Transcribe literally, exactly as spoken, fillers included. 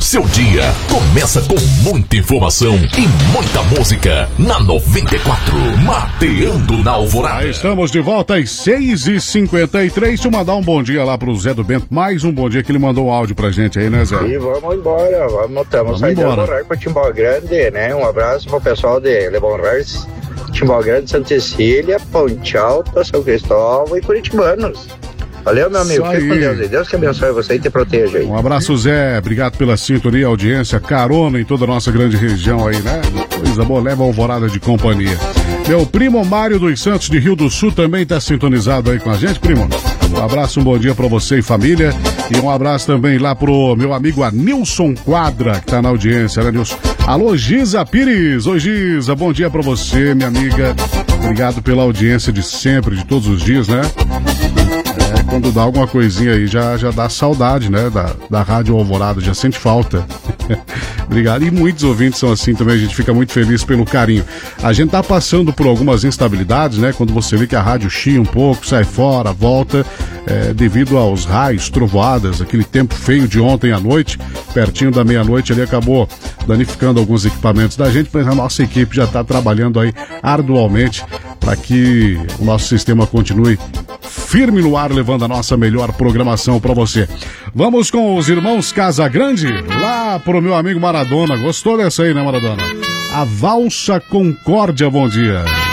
Seu dia começa com muita informação e muita música na noventa e quatro, Mateando na Alvorada. Aí estamos de volta às seis e cinquenta e três. Deixa eu mandar um bom dia lá pro Zé do Bento. Mais um bom dia que ele mandou um áudio pra gente aí, né, Zé? E vamos embora, vamos, estamos saindo para Timbó Grande, né? Um abraço pro pessoal de Lebon Reis, Timbó Grande, Santa Cecília, Ponte Alta, São Cristóvão e Curitibanos. Valeu, meu amigo. Fique com Deus aí. Deus que abençoe você e te proteja aí. Um abraço, Zé. Obrigado pela sintonia, audiência, carona em toda a nossa grande região aí, né? Coisa boa, leva a alvorada de companhia. Meu primo Mário dos Santos de Rio do Sul também tá sintonizado aí com a gente, primo. Um abraço, um bom dia pra você e família. E um abraço também lá pro meu amigo Anilson Quadra, que tá na audiência, né, Nilson? Alô, Giza Pires. Oi, Giza. Bom dia pra você, minha amiga. Obrigado pela audiência de sempre, de todos os dias, né? É, quando dá alguma coisinha aí, já, já dá saudade, né? Da, da Rádio Alvorada, já sente falta. Obrigado. E muitos ouvintes são assim também, a gente fica muito feliz pelo carinho. A gente tá passando por algumas instabilidades, né? Quando você vê que a rádio chia um pouco, sai fora, volta, é, devido aos raios, trovoadas, aquele tempo feio de ontem à noite, pertinho da meia-noite, ele acabou danificando alguns equipamentos da gente, mas a nossa equipe já tá trabalhando aí arduamente para que o nosso sistema continue firme no ar, levando a nossa melhor programação para você. Vamos com os irmãos Casagrande, lá pro meu amigo Maradona. Gostou dessa aí, né, Maradona? A Valsa Concórdia, bom dia.